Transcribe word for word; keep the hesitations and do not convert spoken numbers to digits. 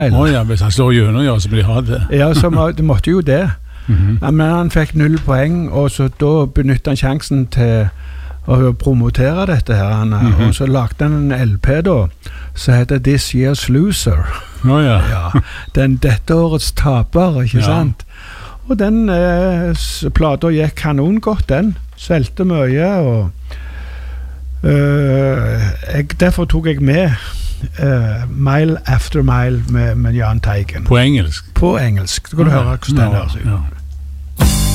Å ja, hvis han slår gjennom, ja, så blir de ha det. Ja, så må, det måtte jo det. Mhm. Ja, men han fikk null poeng, og så da benyttet han sjansen til å promotere dette her. Han, Mhm. Og så lagde han en L P da, som heter This Year's Loser. Å ja. Ja, den dette årets taper, ikke Ja. sant? Og den eh, s- plata gikk kanongodt, den. Svelte mye, og eh, jeg, derfor tok jeg med eh, Mile After Mile med, med Jahn Teigen. På engelsk. På engelsk. Så kan du høre hvordan den Ja, høres ut. ja.